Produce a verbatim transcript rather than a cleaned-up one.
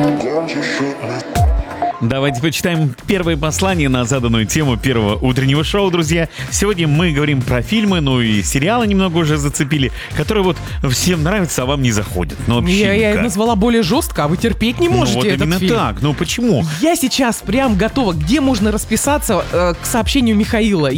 Давайте почитаем первое послание на заданную тему первого утреннего шоу, друзья. Сегодня мы говорим про фильмы, ну и сериалы немного уже зацепили, которые вот всем нравятся, а вам не заходят. Ну, вообще Я, я никак. назвала более жестко, а вы терпеть не можете Ну, вот этот именно фильм. так. Ну почему? Я сейчас прям готова. Где можно расписаться э, к сообщению Михаила?